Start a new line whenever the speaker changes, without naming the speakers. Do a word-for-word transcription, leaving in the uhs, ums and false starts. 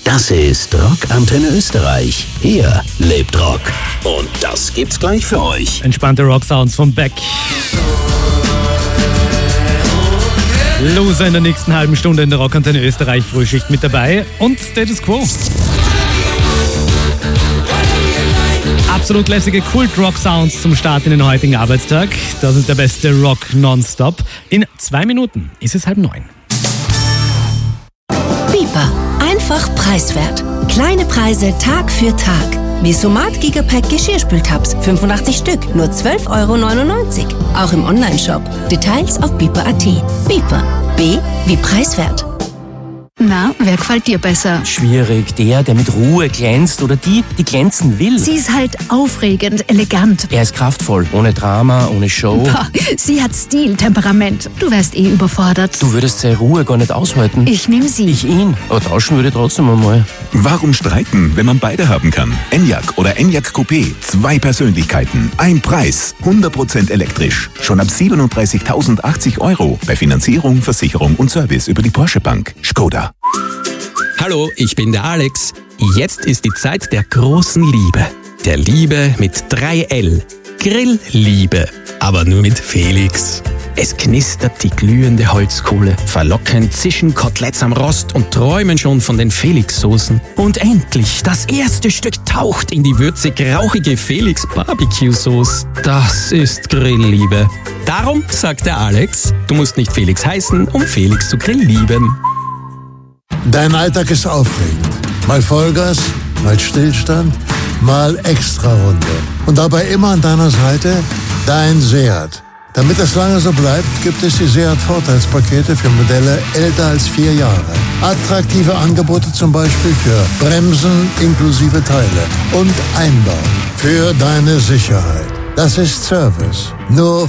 Das ist Rock Antenne Österreich. Hier lebt Rock. Und das gibt's gleich für euch.
Entspannte Rock-Sounds von Beck. Loser in der nächsten halben Stunde in der Rock Antenne Österreich Frühschicht mit dabei und Status Quo. Absolut lässige Kult-Rock-Sounds zum Start in den heutigen Arbeitstag. Das ist der beste Rock nonstop. In zwei Minuten ist es halb neun.
Bieper. Einfach preiswert. Kleine Preise Tag für Tag. Wie Somat Gigapack Geschirrspültabs. fünfundachtzig Stück. Nur zwölf Euro neunundneunzig. Auch im Onlineshop. Details auf bieper punkt at. Bieper. B wie preiswert.
Na, wer gefällt dir besser?
Schwierig. Der, der mit Ruhe glänzt oder die, die glänzen will.
Sie ist halt aufregend, elegant.
Er ist kraftvoll, ohne Drama, ohne Show.
Boah, sie hat Stil, Temperament. Du wärst eh überfordert.
Du würdest seine Ruhe gar nicht aushalten.
Ich nehm sie.
Ich ihn. Aber tauschen würde ich trotzdem einmal.
Warum streiten, wenn man beide haben kann? Enyaq oder Enyaq Coupé. Zwei Persönlichkeiten. Ein Preis. hundert Prozent elektrisch. Schon ab siebenunddreißigtausendachtzig Euro. Bei Finanzierung, Versicherung und Service über die Porsche Bank. Skoda.
Hallo, ich bin der Alex. Jetzt ist die Zeit der großen Liebe. Der Liebe mit drei L. Grillliebe. Aber nur mit Felix. Es knistert die glühende Holzkohle. Verlockend zischen Koteletts am Rost und träumen schon von den Felix-Soßen. Und endlich, das erste Stück taucht in die würzig-rauchige Felix-Barbecue-Sauce. Das ist Grillliebe. Darum sagt der Alex, du musst nicht Felix heißen, um Felix zu grilllieben.
Dein Alltag ist aufregend. Mal Vollgas, mal Stillstand, mal Extrarunde. Und dabei immer an deiner Seite dein Seat. Damit es lange so bleibt, gibt es die Seat-Vorteilspakete für Modelle älter als vier Jahre. Attraktive Angebote zum Beispiel für Bremsen inklusive Teile und Einbau. Für deine Sicherheit. Das ist Service. Nur